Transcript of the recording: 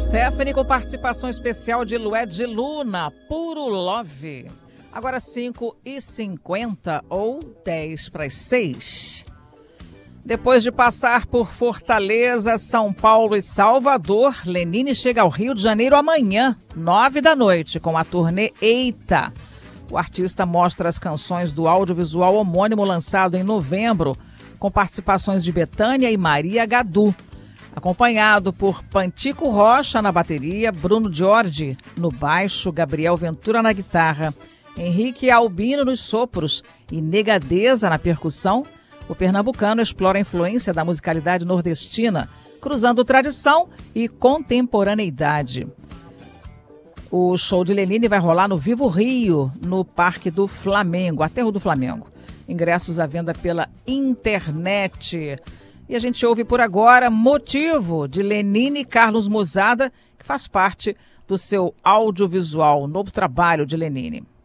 Stephanie com participação especial de Lued Luna, Puro Love. Agora 5h50 ou 5:50. Depois de passar por Fortaleza, São Paulo e Salvador, Lenine chega ao Rio de Janeiro amanhã, 21h, com a turnê Eita. O artista mostra as canções do audiovisual homônimo lançado em novembro, com participações de Bethânia e Maria Gadu. Acompanhado por Pantico Rocha na bateria, Bruno Giorgi no baixo, Gabriel Ventura na guitarra, Henrique Albino nos sopros e Negadeza na percussão, o pernambucano explora a influência da musicalidade nordestina, cruzando tradição e contemporaneidade. O show de Lenine vai rolar no Vivo Rio, no Parque do Flamengo, Aterro do Flamengo. Ingressos à venda pela internet. E a gente ouve por agora Motivo, de Lenine Carlos Musada, que faz parte do seu audiovisual, novo trabalho de Lenine.